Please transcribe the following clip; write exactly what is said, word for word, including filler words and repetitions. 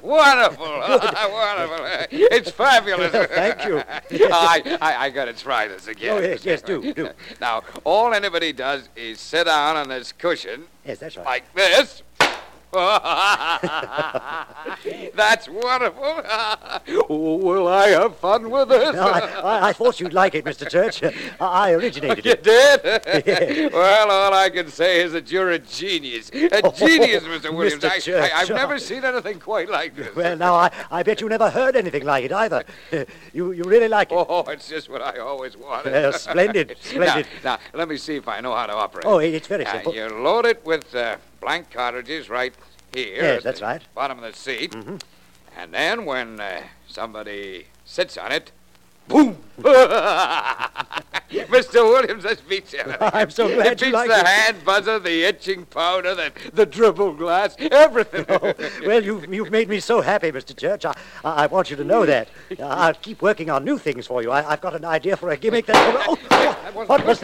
Wonderful. Wonderful. It's fabulous. Thank you. I, I, I got to try this again. Oh, yes, yes, do, do. Now, all anybody does is sit down on this cushion. Yes, that's right. Like this. That's wonderful. Will I have fun with this? No, I, I, I thought you'd like it, Mister Church. I, I originated You it. did? Well, all I can say is that you're a genius. A Oh, genius, Mister Williams. Mister I, Church. I, I've never seen anything quite like this. Well, now, I, I bet you never heard anything like it either. You you really like it? Oh, it's just what I always wanted. Well, splendid, splendid. Now, now, let me see if I know how to operate. Oh, it's very Now, simple. you load it with uh, blank cartridges right here. Yes, at that's the right. Bottom of the seat. Mm-hmm. And then when uh, somebody sits on it, boom! Mister Williams, this beats everything. I'm so glad it beats you like the it. hand buzzer, the itching powder, the, the dribble glass, everything. Oh, well, you've, you've made me so happy, Mister Church. I, I want you to know that. I'll keep working on new things for you. I, I've got an idea for a gimmick that... Oh, That what, wasn't what was